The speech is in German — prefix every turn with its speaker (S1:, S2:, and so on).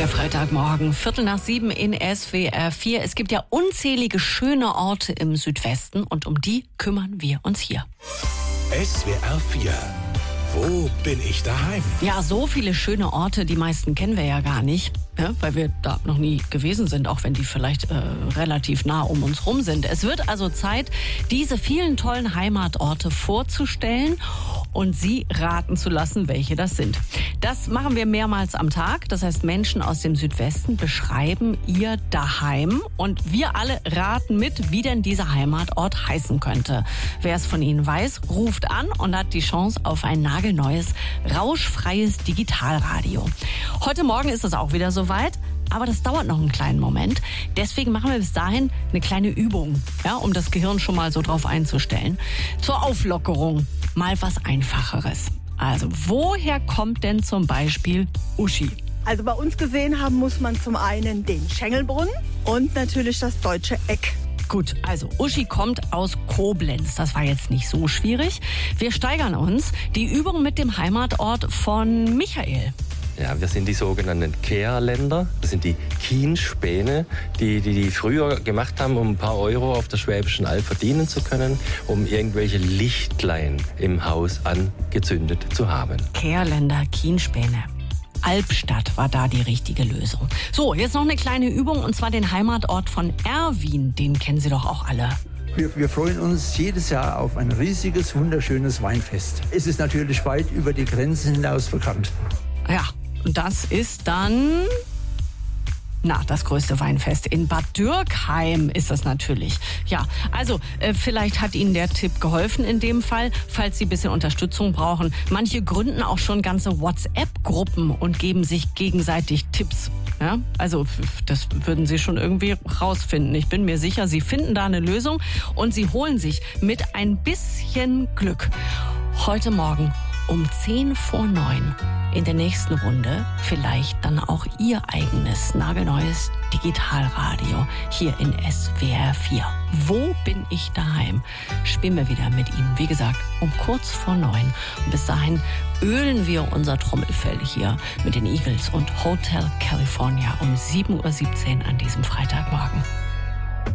S1: Der Freitagmorgen, 6:15 in SWR 4. Es gibt ja unzählige schöne Orte im Südwesten und um die kümmern wir uns hier.
S2: SWR 4. Wo bin ich daheim?
S1: Ja, so viele schöne Orte, die meisten kennen wir ja gar nicht, ja, weil wir da noch nie gewesen sind, auch wenn die vielleicht relativ nah um uns rum sind. Es wird also Zeit, diese vielen tollen Heimatorte vorzustellen und Sie raten zu lassen, welche das sind. Das machen wir mehrmals am Tag. Das heißt, Menschen aus dem Südwesten beschreiben ihr Daheim und wir alle raten mit, wie denn dieser Heimatort heißen könnte. Wer es von Ihnen weiß, ruft an und hat die Chance auf ein nagelneues, rauschfreies Digitalradio. Heute Morgen ist es auch wieder soweit. Aber das dauert noch einen kleinen Moment. Deswegen machen wir bis dahin eine kleine Übung, ja, um das Gehirn schon mal so drauf einzustellen. Zur Auflockerung mal was Einfacheres. Also, woher kommt denn zum Beispiel Uschi?
S3: Also bei uns gesehen haben muss man zum einen den Schengelbrunnen und natürlich das Deutsche Eck.
S1: Gut, also Uschi kommt aus Koblenz. Das war jetzt nicht so schwierig. Wir steigern uns. Die Übung mit dem Heimatort von Michael.
S4: Ja, wir sind die sogenannten Kehrländer. Das sind die Kienspäne, die früher gemacht haben, um ein paar Euro auf der Schwäbischen Alb verdienen zu können, um irgendwelche Lichtlein im Haus angezündet zu haben.
S1: Kehrländer, Kienspäne. Albstadt war da die richtige Lösung. So, jetzt noch eine kleine Übung, und zwar den Heimatort von Erwin. Den kennen Sie doch auch alle.
S5: Wir freuen uns jedes Jahr auf ein riesiges, wunderschönes Weinfest. Es ist natürlich weit über die Grenzen hinaus bekannt.
S1: Ja, das ist dann... das größte Weinfest in Bad Dürkheim ist das natürlich. Ja, also vielleicht hat Ihnen der Tipp geholfen in dem Fall, falls Sie ein bisschen Unterstützung brauchen. Manche gründen auch schon ganze WhatsApp-Gruppen und geben sich gegenseitig Tipps. Ja, also das würden Sie schon irgendwie rausfinden. Ich bin mir sicher, Sie finden da eine Lösung und Sie holen sich mit ein bisschen Glück heute Morgen um 8:50 in der nächsten Runde vielleicht dann auch Ihr eigenes nagelneues Digitalradio hier in SWR 4. Wo bin ich daheim? Spielen wir wieder mit Ihnen. Wie gesagt, um 8:45. Und bis dahin ölen wir unser Trommelfell hier mit den Eagles und Hotel California um 7:17 Uhr an diesem Freitagmorgen.